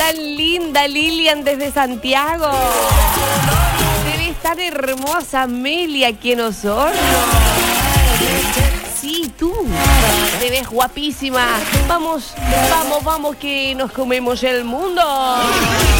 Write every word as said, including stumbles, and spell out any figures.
tan linda, Lilian, desde Santiago. Te ves tan hermosa, Amelia, aquí en Osorno. Sí, tú. Te ves guapísima. Vamos, vamos, vamos, que nos comemos el mundo.